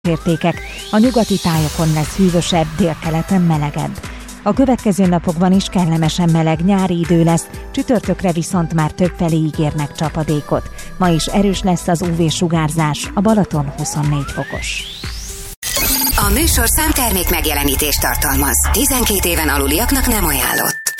értékek. A nyugati tájakon lesz hűvösebb, délkeleten melegebb. A következő napokban is kellemesen meleg nyári idő lesz, csütörtökre viszont már többfelé ígérnek csapadékot. Ma is erős lesz az UV-sugárzás, a Balaton 24 fokos. A műsorszám termék megjelenítést tartalmaz. 12 éven aluliaknak nem ajánlott.